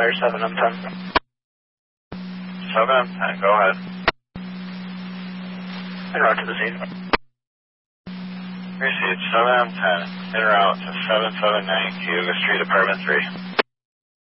Fire 7M10. 7M10, go ahead. En route to the scene. Received 7M10, en route to 779 Cayuga Street, Apartment 3.